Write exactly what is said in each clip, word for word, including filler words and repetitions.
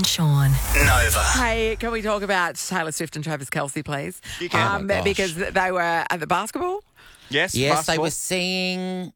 Sean. Nova. Hey, can we talk about Taylor Swift and Travis Kelce, please? You can. Um, Oh my gosh. because they were at the basketball. Yes, Yes, basketball. they were seeing.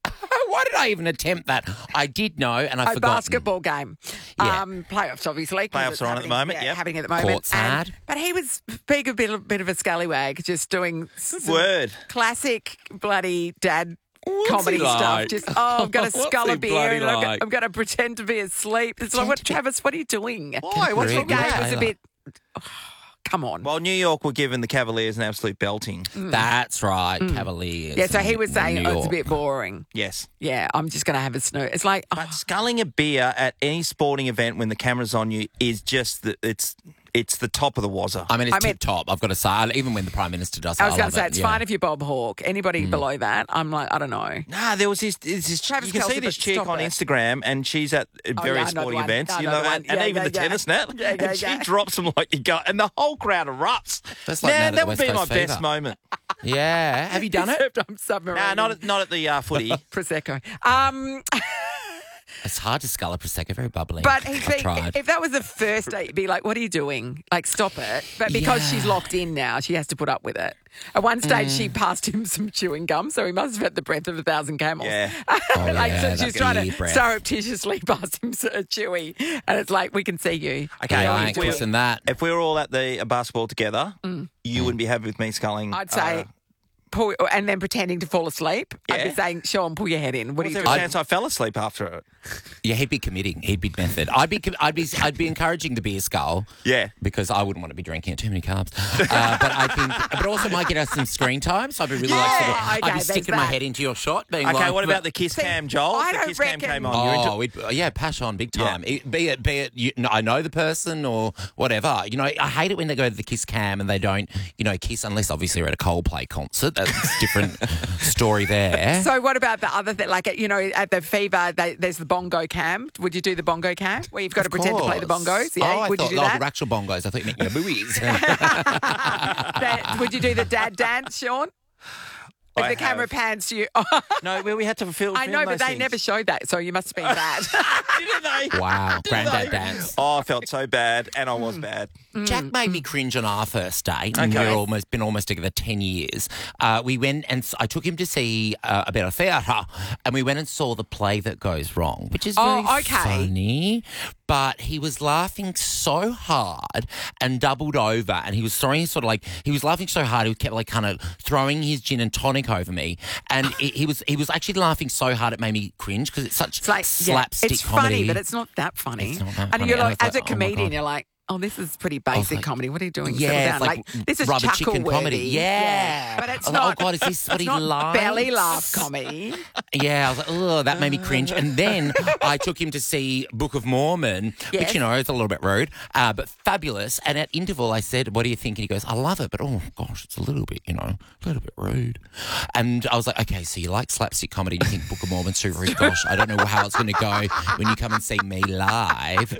Why did I even attempt that? I did know, and I A forgot. basketball game. Yeah. Um, playoffs, obviously. 'cause Playoffs it's are on at the happening- moment, yeah, yep. happening at the moment. Courtside. And- But he was being a bit, bit of a scallywag, just doing some word. classic bloody dad What's comedy he stuff. like? Just, oh, I'm going to What's scull he a beer bloody and I'm, like? I'm going to pretend to be asleep. It's like, what, Travis, what are you doing? Why? What's Correct. wrong The with game that? was a Taylor. bit... oh, come on. Well, New York were giving the Cavaliers an absolute belting. That's right, Cavaliers. yeah, so he was saying New oh, it's a York. bit boring. Yes. Yeah, I'm just going to have a snooze. It's like... oh, But sculling a beer at any sporting event when the camera's on you is just, the, it's it's the top of the wazza. I mean, it's I mean- tip top. I've got to say, I- even when the Prime Minister does it, I was I going love to say, it, it's yeah. fine if you're Bob Hawke. Anybody below that, I'm like, I don't know. Nah, there was this. this, this Travis you can Kelce, see this but chick stop on it. Instagram, and she's at Oh, yeah, I various know the sporting one. events, I you know know, the one. and, and Yeah, even yeah, the yeah. tennis net. Yeah, yeah, and she yeah. drops them like you go, and the whole crowd erupts. That's like Man, Nat at that the would West be my Coast best Fever. moment. Yeah. Have you done it? Except I'm submarine. Nah, not at, not at the uh, footy. Prosecco. Um, It's hard to scull a Prosecco, very bubbly. but he'd I've be, tried. if that was the first date, you'd be like, what are you doing? Like, stop it. But because Yeah. she's locked in now, she has to put up with it. At one stage, Mm. she passed him some chewing gum, so he must have had the breath of a thousand camels. Yeah. like, Oh, yeah, so that she's trying bee to breath. surreptitiously pass him a chewy. And it's like, we can see you. Okay, Yeah, I if ain't we- kissing that. If we were all at the uh, basketball together, you wouldn't be happy with me sculling. Mm. I'd say, Uh, pull, and then pretending to fall asleep. I'd be Yeah. saying, Sean, pull your head in. What are was you there doing? a chance I fell asleep after it? Yeah, he'd be committing. He'd be method. I'd be, I'd be, I'd be encouraging the beer skull. Yeah. Because I wouldn't want to be drinking it, too many carbs. Uh, but I think, but also might get us some screen time. So I'd be really like, sort of, Yeah, I'd okay, be there's sticking my that. head into your shot, being Okay, like, what about the kiss See, cam, Joel? I If the don't kiss cam reckon- came on. You're into Oh, we'd, yeah, pass on big time. It- be it, be it, you, no, I know the person or whatever. You know, I hate it when they go to the kiss cam and they don't, you know, kiss unless obviously we're at a Coldplay concert. That's a different story there. So what about the other thing? Like, you know, at the Fever, they, there's the bongo cam. Would you do the bongo cam where you've got to Of pretend to play the course. bongos? Yeah, Oh, I would thought, you do oh, that? the actual bongos. I thought you meant your buoys. That- Would you do the dad dance, Sean? If I the camera have. pans to you. No, well, we had to film. I know, film but those they things. never showed that, so you must have been bad. Didn't they? Wow, granddad dance. Oh, I felt so bad, and I was Mm. bad. Jack made me cringe on our first date. And Okay. we've almost been almost together ten years. Uh, we went and s- I took him to see uh, a bit of theatre, and we went and saw The Play That Goes Wrong, which is Oh, very okay. funny. But he was laughing so hard and doubled over, and he was throwing sort of like he was laughing so hard he kept like kind of throwing his gin and tonic over me, and he, he was he was actually laughing so hard it made me cringe because it's such It's like, yeah, slapstick it's comedy. funny, but it's not that funny. It's not that and funny. you're And I like, was as a like, oh my comedian, God. you're like, oh, this is pretty was basic like, comedy. What are you doing? Yeah, Settle it's down. like this is rubber chicken chuckle-worthy. comedy. Yeah. But it's I was like, not. oh, God, is this what it's he not likes? belly laugh comedy. Yeah, I was like, oh, that made me cringe. And then I took him to see Book of Mormon, Yes. which, you know, is a little bit rude, uh, but fabulous. And at interval, I said, what do you think? And he goes, I love it, but oh, gosh, it's a little bit, you know, a little bit rude. And I was like, okay, so you like slapstick comedy and you think Book of Mormon's too rude? Gosh, I don't know how it's going to go when you come and see me live.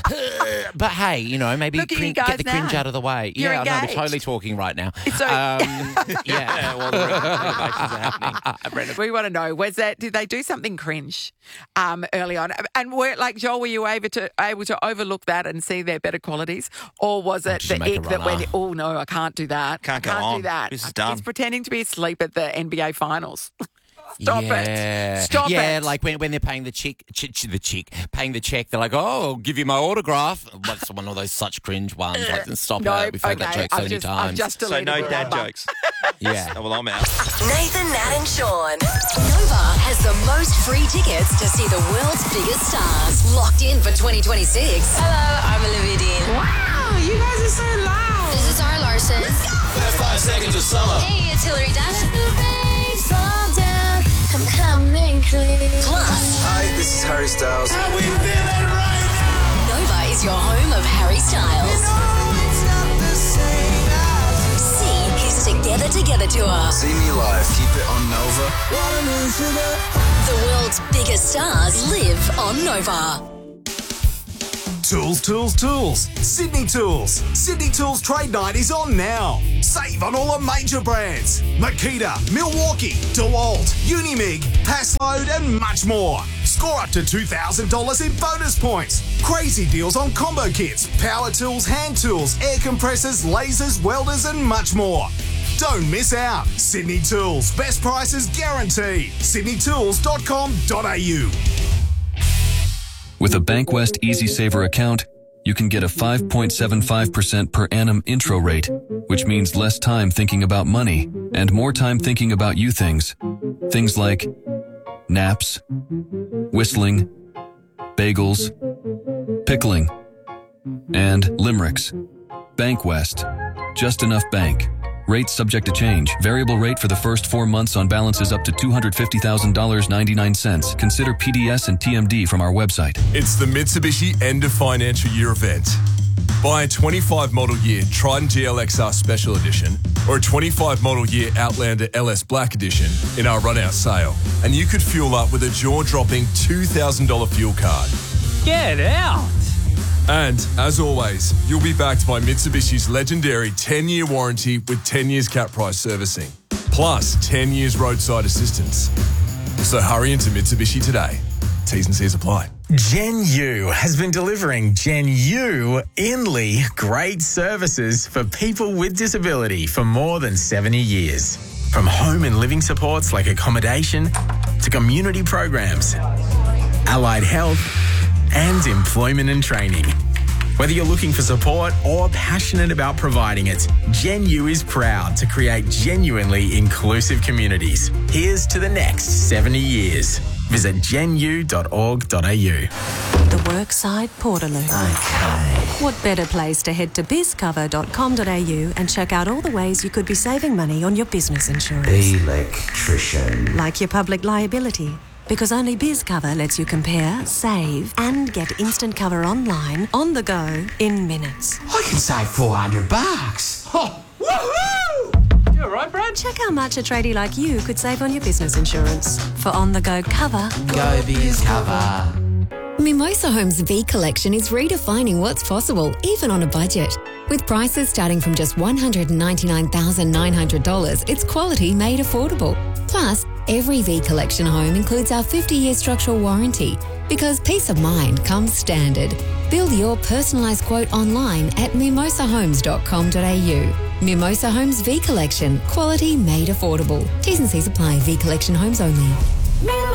But hey, you know, maybe Look at you crin- guys get the cringe now. out of the way. You're yeah, I know, engaged. we're totally talking right now. So- Um, yeah. Yeah, well, the renovations are happening. We want to know, was that, did they do something cringe um, early on? And were, like, Joel, were you able to able to overlook that and see their better qualities? Or was it did the you make a ick that runner? went, oh, no, I can't do that. Can't I go can't on. do that. This is He's done. pretending to be asleep at the N B A finals. Stop yeah. it. Stop yeah, it. like when, when they're paying the chick, ch- ch- the chick, paying the check, they're like, oh, I'll give you my autograph. What's one of those such cringe ones? Like, stop no, it. We've heard okay. that joke so I've many just, I've times. just So deleted no the dad number. jokes. yeah. Oh, well, I'm out. Nathan, Nat, and Sean. Nova has the most free tickets to see the world's biggest stars. Locked in for twenty twenty-six. Hello, I'm Olivia Dean. Wow, you guys are so loud. This is Zara Larson. First five seconds of summer. Hey, it's Hillary Duff. Plus, Hi, this is Harry Styles. Nova is your home of Harry Styles. See his Together Together tour. See me live. Keep it on Nova. The world's biggest stars live on Nova. Tools, tools, tools. Sydney Tools. Sydney Tools Trade Night is on now. Save on all the major brands. Makita, Milwaukee, DeWalt, Unimig, Passload and much more. Score up to two thousand dollars in bonus points. Crazy deals on combo kits, power tools, hand tools, air compressors, lasers, welders and much more. Don't miss out. Sydney Tools. Best prices guaranteed. sydney tools dot com dot a u. With a Bankwest Easy Saver account, you can get a five point seven five percent per annum intro rate, which means less time thinking about money and more time thinking about you things. Things like naps, whistling, bagels, pickling, and limericks. Bankwest. Just enough bank. Rates subject to change. Variable rate for the first four months on balances up to two hundred fifty thousand dollars and ninety-nine cents. Consider P D S and T M D from our website. It's the Mitsubishi End of Financial Year event. Buy a twenty-five model year Triton G L X R Special Edition or a twenty-five model year Outlander L S Black Edition in our run-out sale, and you could fuel up with a jaw-dropping two thousand dollars fuel card. Get out! And, as always, you'll be backed by Mitsubishi's legendary ten-year warranty with ten years cap price servicing, plus ten years roadside assistance. So hurry into Mitsubishi today. T's and C's apply. Gen U has been delivering Gen U Inly great services for people with disability for more than seventy years. From home and living supports like accommodation to community programs, allied health, and employment and training. Whether you're looking for support or passionate about providing it, Gen U is proud to create genuinely inclusive communities. Here's to the next seventy years. Visit gen u dot org dot a u. The Workside Portaloo. Okay. What better place to head to biz cover dot com dot a u and check out all the ways you could be saving money on your business insurance. Electrician. Like your public liability. Because only BizCover lets you compare, save, and get instant cover online, on the go, in minutes. I can save four hundred bucks. Oh, woohoo! You all right, Brad? Check how much a tradie like you could save on your business insurance. For on-the-go cover, Go BizCover. Mimosa Homes V Collection is redefining what's possible, even on a budget. With prices starting from just one hundred ninety-nine thousand nine hundred dollars, it's quality made affordable. Plus, every V Collection home includes our fifty-year structural warranty, because peace of mind comes standard. Build your personalised quote online at mimosa homes dot com dot a u. Mimosa Homes V Collection, quality made affordable. T's and C's apply. V Collection homes only.